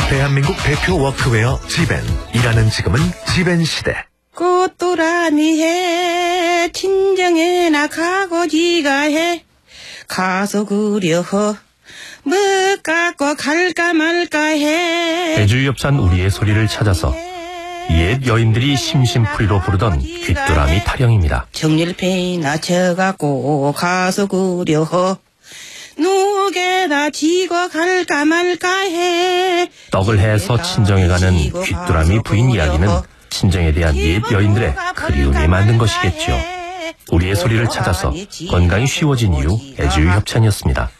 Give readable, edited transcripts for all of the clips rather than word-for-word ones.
대한민국 대표 워크웨어 지벤. 일하는 지금은 지벤 시대. 꽃도라니 해 친정에 나가고지가 해 가서 그려 뭐 갖고 갈까 말까 해. 애주협찬 우리의 소리를 찾아서 옛 여인들이 심심풀이로 부르던 귀뚜라미 타령입니다. 정렬패나 쳐갖고 가서 그려 누게다 지고 갈까 말까 해. 떡을 해서 친정에 가는 귀뚜라미 부인 이야기는 친정에 대한 옛 여인들의 그리움이 만든 것이겠죠. 우리의 소리를 찾아서 건강이 쉬워진 이유 애주협찬이었습니다.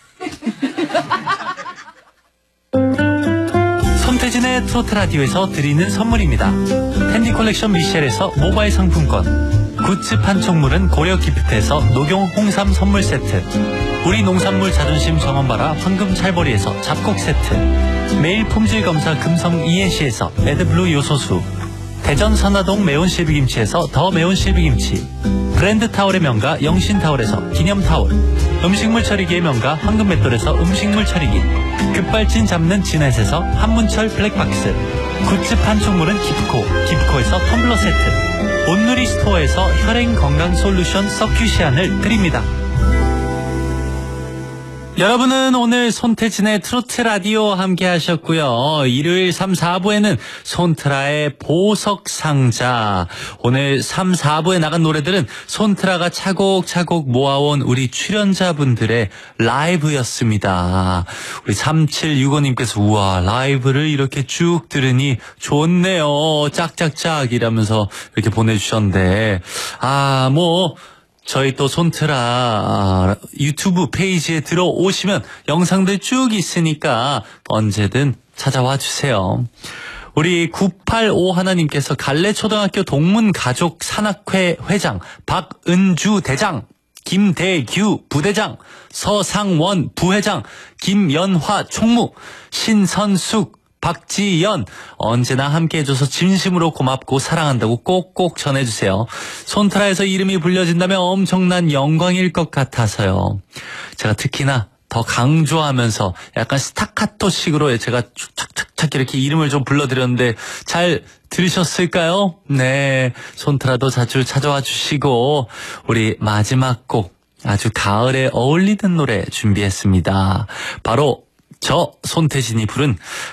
손태진의 트로트 라디오에서 드리는 선물입니다. 텐디 컬렉션 미셸에서 모바일 상품권, 굿즈 판촉물은 고려 기프트에서 녹용 홍삼 선물 세트, 우리 농산물 자존심 정원바라 황금 찰보리에서 잡곡 세트, 매일 품질 검사 금성 ENC에서 에드블루 요소수, 대전 선화동 매운 실비김치에서 더 매운 실비김치, 브랜드 타월의 명가 영신타월에서 기념타월, 음식물 처리기의 명가 황금맷돌에서 음식물 처리기, 급발진 잡는 진햇에서 한문철 블랙박스, 굿즈 판촉물은 기프코에서 텀블러 세트, 온누리 스토어에서 혈행 건강 솔루션 서큐시안을 드립니다. 여러분은 오늘 손태진의 트로트 라디오 함께 하셨고요. 일요일 3, 4부에는 손트라의 보석상자. 오늘 3, 4부에 나간 노래들은 손트라가 차곡차곡 모아온 우리 출연자분들의 라이브였습니다. 우리 3765님께서 우와 라이브를 이렇게 쭉 들으니 좋네요. 짝짝짝 이라면서 이렇게 보내주셨는데 저희 또 손트라 유튜브 페이지에 들어오시면 영상들 쭉 있으니까 언제든 찾아와 주세요. 우리 9851님께서 갈래초등학교 동문가족 산악회 회장 박은주 대장, 김대규 부대장, 서상원 부회장, 김연화 총무, 신선숙, 박지연 언제나 함께 해줘서 진심으로 고맙고 사랑한다고 꼭꼭 전해주세요. 손트라에서 이름이 불려진다면 엄청난 영광일 것 같아서요. 제가 특히나 더 강조하면서 약간 스타카토식으로 제가 착착착 이렇게 이름을 좀 불러드렸는데 잘 들으셨을까요? 네, 손트라도 자주 찾아와 주시고 우리 마지막 곡 아주 가을에 어울리는 노래 준비했습니다. 바로 저 손태진이 부른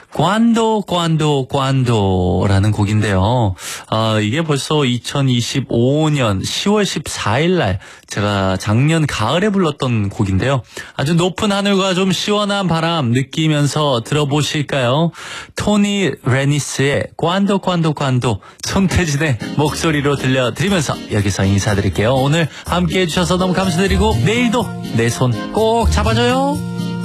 관도라는 곡인데요. 이게 벌써 2025년 10월 14일 날 제가 작년 가을에 불렀던 곡인데요. 아주 높은 하늘과 좀 시원한 바람 느끼면서 들어보실까요? 토니 레니스의 관도 손태진의 목소리로 들려드리면서 여기서 인사드릴게요. 오늘 함께 해주셔서 너무 감사드리고 내일도 내 손 꼭 잡아줘요.